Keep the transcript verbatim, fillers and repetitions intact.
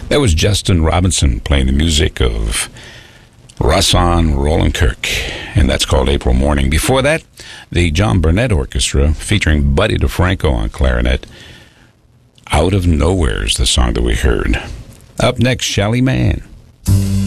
That was Justin Robinson playing the music of Rahsaan Roland Kirk, and that's called April Morning. Before that, the John Burnett Orchestra featuring Buddy DeFranco on clarinet. Out of Nowhere is the song that we heard. Up next, Shelly Manne.